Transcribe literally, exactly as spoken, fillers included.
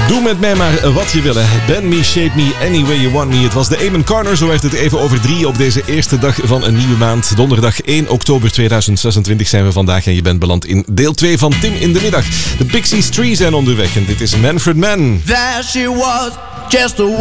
Doe met mij maar wat je wil. Bend me, shape me, any way you want me. Het was de Eamon Corner, zo werd het even over drie op deze eerste dag van een nieuwe maand. Donderdag één oktober tweeduizend zesentwintig zijn we vandaag en je bent beland in deel twee van Tim in de Middag. De Pixies Tree zijn onderweg en dit is Manfred Mann. There she was, just a